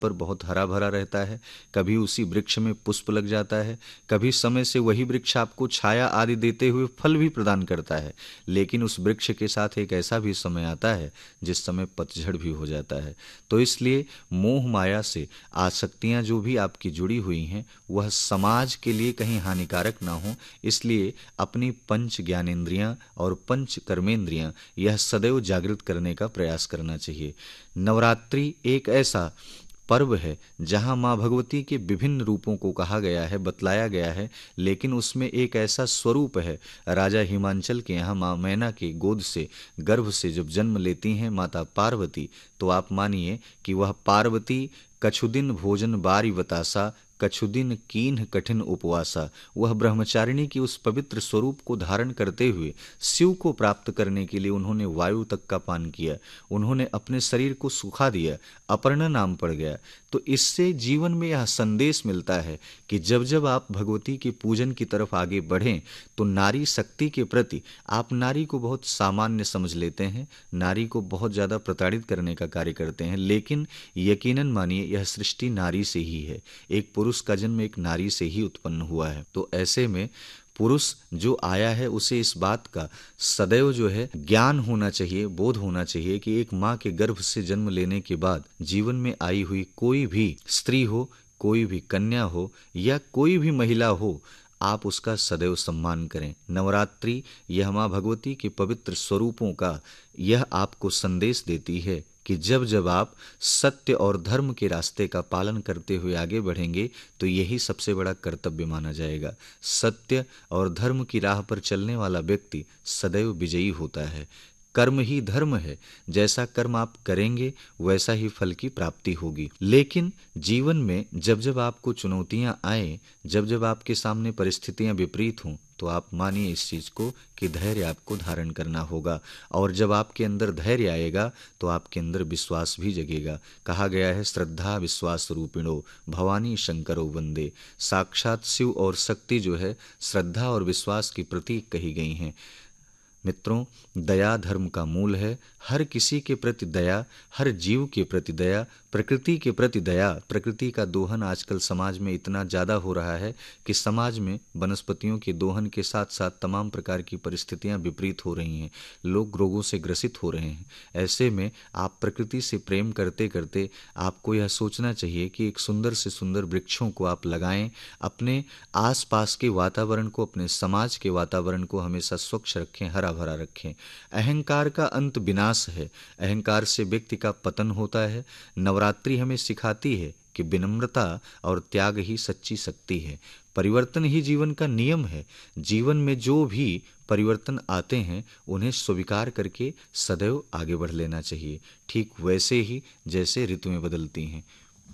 पर बहुत हरा भरा रहता है, कभी उसी वृक्ष में पुष्प लग जाता है, कभी समय से वही वृक्ष आपको छाया आदि देते हुए फल भी प्रदान करता है। लेकिन उस वृक्ष के साथ एक ऐसा भी समय आता है जिस समय पतझड़ भी हो जाता है। तो इसलिए मोह माया से आसक्तियां जो भी आपकी जुड़ी हुई हैं वह समाज के लिए कहीं हानिकारक ना हो, इसलिए अपनी पंच ज्ञानेंद्रियां और पंच कर्मेंद्रियां यह सदैव जागृत करने का प्रयास करना चाहिए। नवरात्रि एक ऐसा पर्व है जहाँ माँ भगवती के विभिन्न रूपों को कहा गया है, बतलाया गया है, लेकिन उसमें एक ऐसा स्वरूप है। राजा हिमांचल के यहाँ माँ मैना के गोद से, गर्भ से जब जन्म लेती हैं माता पार्वती, तो आप मानिए कि वह पार्वती कछुदिन भोजन बारी बतासा, कछुदिन कीन्ह कठिन उपवासा, वह ब्रह्मचारिणी की उस पवित्र स्वरूप को धारण करते हुए शिव को प्राप्त करने के लिए उन्होंने वायु तक का पान किया, उन्होंने अपने शरीर को सुखा दिया, अपर्णा नाम पड़ गया। तो इससे जीवन में यह संदेश मिलता है कि जब जब आप भगवती के पूजन की तरफ आगे बढ़ें तो नारी शक्ति के प्रति आप नारी को बहुत सामान्य समझ लेते हैं, नारी को बहुत ज़्यादा प्रताड़ित करने का कार्य करते हैं, लेकिन यकीनन मानिए यह सृष्टि नारी से ही है। एक पुरुष का जन्म एक नारी से ही उत्पन्न हुआ है। तो ऐसे में पुरुष जो आया है उसे इस बात का सदैव जो है ज्ञान होना चाहिए, बोध होना चाहिए कि एक माँ के गर्भ से जन्म लेने के बाद जीवन में आई हुई कोई भी स्त्री हो, कोई भी कन्या हो या कोई भी महिला हो, आप उसका सदैव सम्मान करें। नवरात्रि यह माँ भगवती के पवित्र स्वरूपों का यह आपको संदेश देती है कि जब जब आप सत्य और धर्म के रास्ते का पालन करते हुए आगे बढ़ेंगे तो यही सबसे बड़ा कर्तव्य माना जाएगा। सत्य और धर्म की राह पर चलने वाला व्यक्ति सदैव विजयी होता है। कर्म ही धर्म है, जैसा कर्म आप करेंगे वैसा ही फल की प्राप्ति होगी। लेकिन जीवन में जब जब आपको चुनौतियां आए, जब जब आपके सामने परिस्थितियां विपरीत हों, तो आप मानिए इस चीज को कि धैर्य आपको धारण करना होगा। और जब आपके अंदर धैर्य आएगा तो आपके अंदर विश्वास भी जगेगा। कहा गया है श्रद्धा विश्वास रूपिणो भवानी शंकरो वंदे। साक्षात शिव और शक्ति जो है श्रद्धा और विश्वास की प्रतीक कही गई हैं। मित्रों, दया धर्म का मूल है। हर किसी के प्रति दया, हर जीव के प्रति दया, प्रकृति के प्रति दया। प्रकृति का दोहन आजकल समाज में इतना ज़्यादा हो रहा है कि समाज में वनस्पतियों के दोहन के साथ साथ तमाम प्रकार की परिस्थितियां विपरीत हो रही हैं, लोग रोगों से ग्रसित हो रहे हैं। ऐसे में आप प्रकृति से प्रेम करते करते आपको यह सोचना चाहिए कि एक सुंदर से सुंदर वृक्षों को आप लगाएं, अपने आसपास के वातावरण को, अपने समाज के वातावरण को हमेशा स्वच्छ रखें, हरा भरा रखें। अहंकार का अंत विनाश है, अहंकार से व्यक्ति का पतन होता है। नवरात्रि हमें सिखाती है कि विनम्रता और त्याग ही सच्ची शक्ति है। परिवर्तन ही जीवन का नियम है। जीवन में जो भी परिवर्तन आते हैं उन्हें स्वीकार करके सदैव आगे बढ़ लेना चाहिए, ठीक वैसे ही जैसे ऋतुएं बदलती हैं।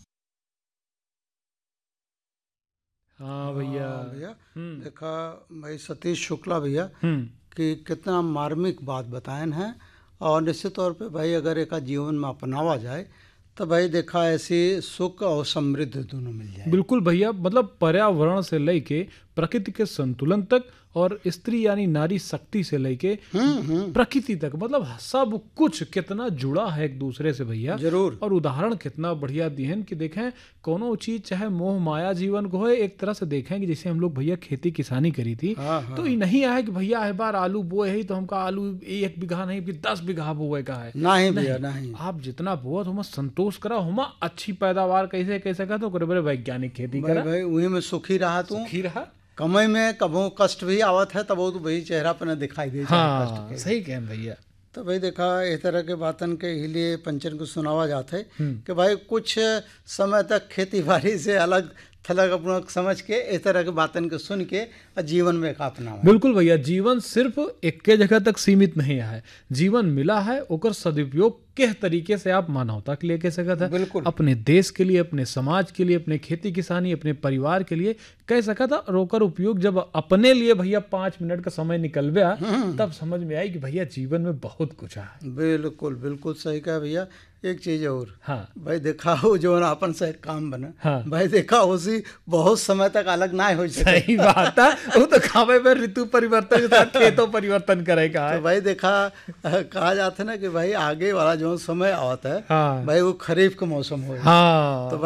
हाँ भैया। भैया देखा भाई सतीश शुक्ला भैया कि कितना मार्मिक बात बतायन है। और निश्चित तौर पे भाई अगर एक जीवन में अपनावा जाए तो भाई देखा ऐसी सुख और समृद्ध दोनों मिल जाए। बिल्कुल भैया, मतलब पर्यावरण से लेके प्रकृति के संतुलन तक और स्त्री यानी नारी शक्ति से लेके प्रकृति तक, मतलब सब कुछ कितना जुड़ा है एक दूसरे से भैया। जरूर। और उदाहरण कितना बढ़िया दिए हैं कि देखें कोनो चीज चाहे मोह माया जीवन को है, एक तरह से देखें कि जैसे हम लोग भैया खेती किसानी करी थी। तो ये नहीं है कि भैया हर बार आलू बोए है तो हमका आलू 1 बीघा नहीं 10 बीघा बोए का है। नहीं भैया नहीं, आप जितना बोआ तो संतोष करा, हम अच्छी पैदावार कैसे कैसे का तो करे वैज्ञानिक खेती करा भाई वही में सुखी रहा तू, सुखी रहा। कमाई में कबो कष्ट भी आवत है तब वो तो वही चेहरा पर न दिखाई दे। हाँ सही कह भैया। तो भाई देखा इस तरह के बातन के लिए पंचन को सुनावा जाता है कि भाई कुछ समय तक खेती बाड़ी से अलग थलग अपना समझ के इस तरह के बातन को सुन के और जीवन में अपना। बिल्कुल भैया, जीवन सिर्फ एक जगह तक सीमित नहीं है। जीवन मिला है ओकर सदुपयोग किस तरीके से आप मानवता के लिए कह सकते हैं, बिल्कुल अपने देश के लिए, अपने समाज के लिए, अपने खेती किसानी, अपने परिवार के लिए कह सका था। और ओकर उपयोग जब अपने लिए भैया 5 मिनट का समय निकल गया तब समझ में आई कि भैया जीवन में बहुत कुछ है। बिल्कुल बिल्कुल सही कहा भैया। एक चीज और, हाँ भाई देखा हो जो अपन से काम बना, हाँ भाई देखा उसी बहुत समय तक अलग ना हो सके। सही बात है, वो तो खावे में ऋतु परिवर्तन के साथ खेतों परिवर्तन करेगा। तो भाई देखा कहा जाता है ना कि भाई आगे वाला जो जो समय आवत है हाँ भाई वो खरीफ का मौसम हो हाँ तो